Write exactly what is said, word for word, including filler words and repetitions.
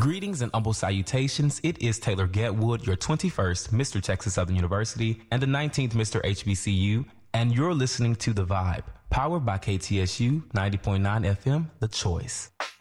Greetings and humble salutations. It is Taylor Getwood, your twenty-first Mister Texas Southern University and the nineteenth Mister H B C U, and you're listening to The Vibe, powered by K T S U ninety point nine F M, The Choice.